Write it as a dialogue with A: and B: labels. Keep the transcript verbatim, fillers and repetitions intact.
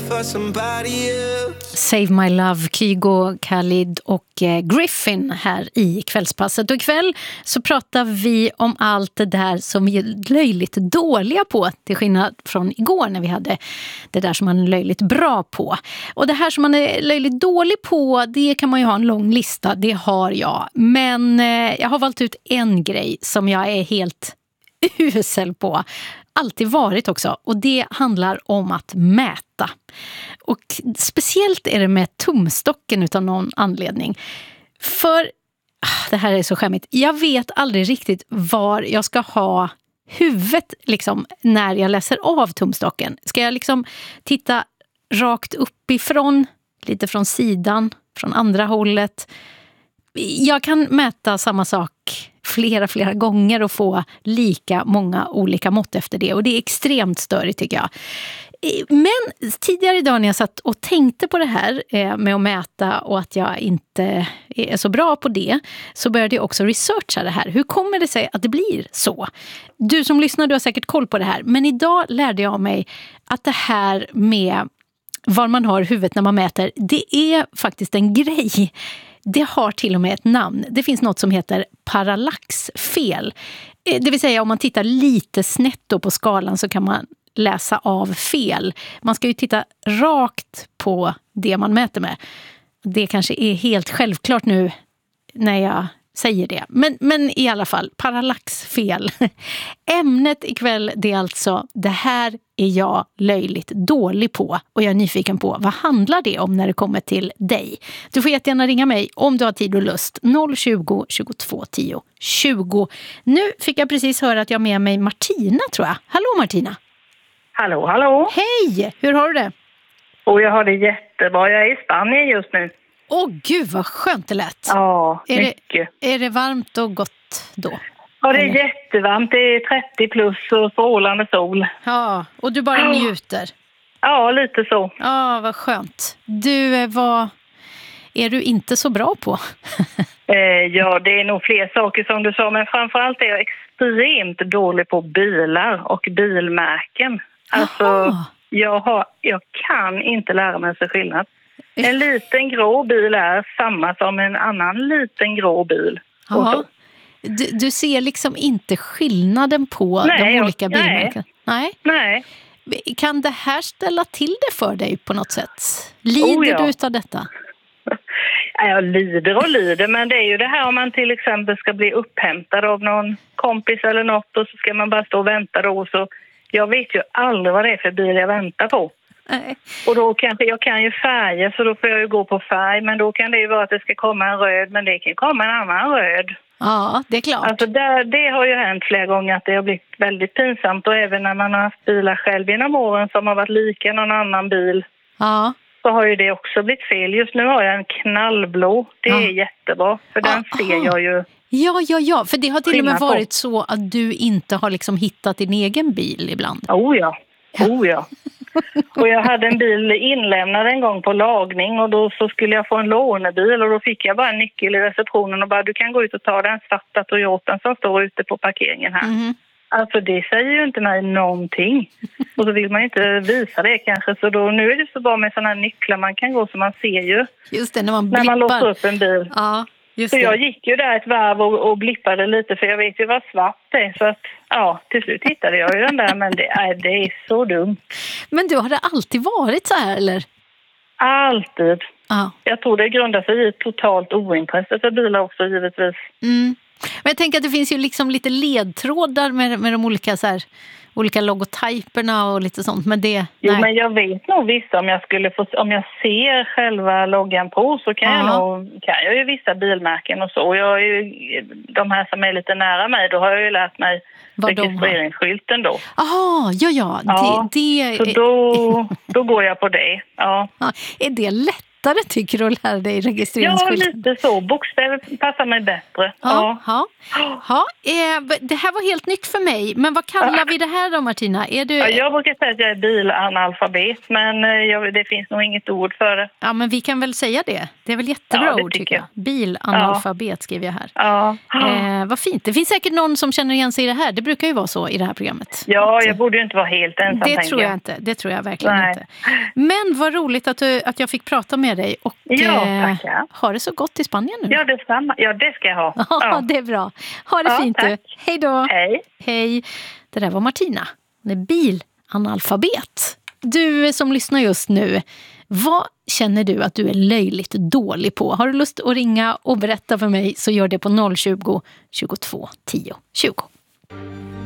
A: for somebody else.
B: Save My Love, Kygo, Khalid och eh, Griffin här i kvällspasset. Och ikväll så pratar vi om allt det där som vi är löjligt dåliga på, till skillnad från igår när vi hade det där som man är löjligt bra på. Och det här som man är löjligt dålig på, det kan man ju ha en lång lista, det har jag. Men eh, jag har valt ut en grej som jag är helt usel på. Alltid varit också, och det handlar om att mäta. Och speciellt är det med tumstocken utan någon anledning. För, det här är så skämmigt, jag vet aldrig riktigt var jag ska ha huvudet liksom, när jag läser av tumstocken. Ska jag liksom titta rakt uppifrån, lite från sidan, från andra hållet? Jag kan mäta samma sak flera, flera gånger och få lika många olika mått efter det. Och det är extremt störigt tycker jag. Men tidigare idag när jag satt och tänkte på det här med att mäta och att jag inte är så bra på det, så började jag också researcha det här. Hur kommer det sig att det blir så? Du som lyssnar, du har säkert koll på det här. Men idag lärde jag mig att det här med var man har huvudet när man mäter, det är faktiskt en grej. Det har till och med ett namn. Det finns något som heter parallaxfel. Det vill säga om man tittar lite snett då på skalan så kan man läsa av fel. Man ska ju titta rakt på det man mäter med. Det kanske är helt självklart nu när jag säger det. Men, men i alla fall, parallaxfel. Ämnet ikväll det är alltså det här är jag löjligt dålig på. Och jag är nyfiken på vad handlar det om när det kommer till dig. Du får jättegärna ringa mig om du har tid och lust. noll tjugo, tjugotvå, tio, tjugo. Nu fick jag precis höra att jag har med mig Martina tror jag. Hallå Martina.
C: Hallå, hallå.
B: Hej, hur har du det?
C: Och jag har det jättebra. Jag är i Spanien just nu.
B: Åh gud vad skönt det lät.
C: Ja,
B: är
C: mycket.
B: Det, är det varmt och gott då?
C: Ja, det är
B: Eller?
C: jättevarmt. Det är trettio plus och strålande sol.
B: Ja, och du bara njuter.
C: Ja, lite så.
B: Ja, vad skönt. Du, vad är du inte så bra på?
C: eh, ja, det är nog fler saker som du sa. Men framförallt är jag extremt dålig på bilar och bilmärken. Alltså, jag, har, jag kan inte lära mig så skillnad. En liten grå bil är samma som en annan liten grå bil.
B: Ja. Du, du ser liksom inte skillnaden på
C: nej,
B: de olika
C: jag,
B: bilmärken?
C: Nej.
B: nej.
C: Nej.
B: Kan det här ställa till det för dig på något sätt? Lider
C: oh, ja.
B: du utav detta?
C: Jag lider och lider, men det är ju det här om man till exempel ska bli upphämtad av någon kompis eller något och så ska man bara stå och vänta då. Så jag vet ju aldrig vad det är för bil jag väntar på.
B: Nej.
C: Och då kanske jag kan ju färger så då får jag ju gå på färg, men då kan det ju vara att det ska komma en röd, men det kan komma en annan röd.
B: Ja, det är klart.
C: Alltså det, det har ju hänt flera gånger att det har blivit väldigt pinsamt och även när man har haft bilar själv genom åren som har varit lika någon annan bil.
B: Ja.
C: Så har ju det också blivit fel. Just nu har jag en knallblå. Det ja. är jättebra, för den
B: ah,
C: ser jag ju.
B: Ja, ja, ja. För det har till och med varit så att du inte har liksom hittat din egen bil ibland.
C: Oh ja, oh ja. Och jag hade en bil inlämnad en gång på lagning och då så skulle jag få en lånebil och då fick jag bara en nyckel i receptionen och bara du kan gå ut och ta den svarta Toyotan som står ute på parkeringen här. Mm. Alltså det säger ju inte mig någonting. Och så vill man inte visa det kanske. Så då, nu är det så bra med sådana här nycklar man kan gå så man ser ju.
B: Just det, när man blippar.
C: När man låser upp en bil.
B: Ja, just
C: så
B: det.
C: jag gick ju där ett varv och, och blippade lite för jag vet ju vad svart det är. Så att ja, till slut hittade jag ju den där men det är, det är så dumt.
B: Men du, har det alltid varit så här eller?
C: Alltid.
B: Ja.
C: Jag tror det grundar sig i ett totalt ointresse för bilar också givetvis.
B: Mm. Men jag tänker att det finns ju liksom lite ledtrådar med, med de olika, så här, olika logotyperna och lite sånt. Men det,
C: jo,
B: nej.
C: men jag vet nog vissa om jag skulle få, om jag ser själva loggan på så kan, jag, nog, kan jag ju vissa bilmärken och så. Och jag är ju, de här som är lite nära mig, då har jag ju lärt mig registreringsskylten då.
B: Jaha, ja, ja.
C: ja
B: Det, det
C: så då, då går jag på det. Ja.
B: Ja. Är det lätt lättare tycker du att lära dig
C: Ja,
B: registreringsskylten?
C: lite så. Bokstäver passar mig bättre.
B: Ja, ja. ja. Eh, det här var helt nytt för mig. Men vad kallar vi det här då, Martina? Är du...
C: Ja, jag brukar säga att jag är bilanalfabet, men eh, jag, det finns nog inget ord för det.
B: Ja, men vi kan väl säga det. Det är väl jättebra
C: Ja, det
B: ord, tycker
C: tycker
B: jag.
C: jag.
B: Bilanalfabet skriver jag här.
C: Ja.
B: Eh, vad fint. Det finns säkert någon som känner igen sig i det här. Det brukar ju vara så i det här programmet.
C: Ja, jag borde ju inte vara helt ensam,
B: Det
C: tänker
B: tror jag
C: jag.
B: inte. Det tror jag verkligen
C: Nej.
B: inte. Men vad roligt att, du, att jag fick prata med dig. Och
C: Ja,
B: eh,
C: tackar.
B: ha det så gott i Spanien nu.
C: Ja, detsamma. Ja, det ska jag ha.
B: Ja,
C: Ja.
B: det är bra. Ha det
C: Ja,
B: fint du.
C: tack.
B: Hej då.
C: Hej.
B: Hej. Det där var Martina. Hon är bilanalfabet. Du som lyssnar just nu, vad känner du att du är löjligt dålig på? Har du lust att ringa och berätta för mig så gör det på noll tjugo, tjugotvå, tio, tjugo.